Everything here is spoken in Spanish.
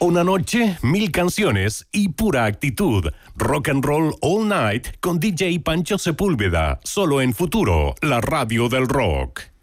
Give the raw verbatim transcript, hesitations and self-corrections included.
Una noche, mil canciones y pura actitud. Rock and Roll All Night con D J Pancho Sepúlveda. Solo en Futuro, la radio del rock.